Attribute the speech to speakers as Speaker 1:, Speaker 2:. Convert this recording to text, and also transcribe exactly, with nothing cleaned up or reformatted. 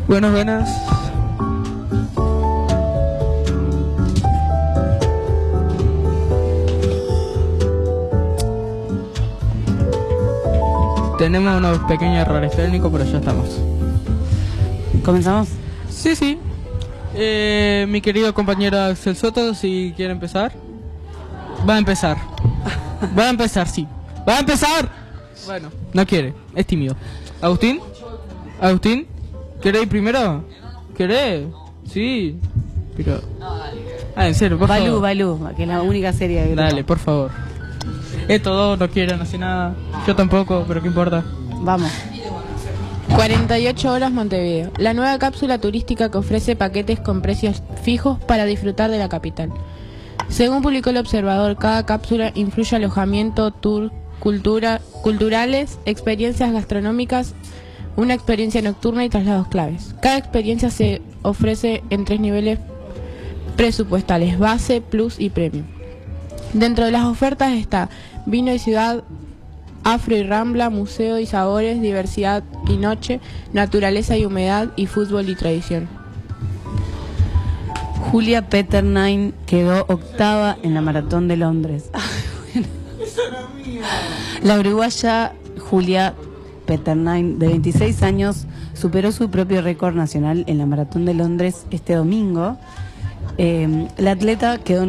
Speaker 1: Buenas, buenas. Tenemos unos pequeños errores técnicos, pero ya estamos.
Speaker 2: ¿Comenzamos?
Speaker 1: Sí, sí. Eh, mi querido compañero Axel Soto, si quiere empezar. Va a empezar. Va a empezar, sí. ¡Va a empezar! Bueno, no quiere, es tímido. ¿Agustín? ¿Agustín? ¿Querés ir primero? ¿Querés? Sí. Pero... Ah, en serio, por
Speaker 2: Balú,
Speaker 1: favor.
Speaker 2: Balú, que es la única serie que
Speaker 1: Dale, por favor. Estos dos no quieren hacer nada. Yo tampoco, pero ¿qué importa?
Speaker 2: Vamos.
Speaker 3: cuarenta y ocho horas Montevideo, la nueva cápsula turística que ofrece paquetes con precios fijos para disfrutar de la capital. Según publicó el Observador, cada cápsula incluye alojamiento, tour, cultura, culturales, experiencias gastronómicas, una experiencia nocturna y traslados claves. Cada experiencia se ofrece en tres niveles presupuestales: base, plus y premium. Dentro de las ofertas está vino y ciudad, afro y rambla, museo y sabores, diversidad y noche, naturaleza y humedad y fútbol y tradición.
Speaker 2: Julia Peternain quedó octava en la Maratón de Londres. La uruguaya Julia Peternain, de veintiséis años, superó su propio récord nacional en la Maratón de Londres este domingo. Eh, la atleta quedó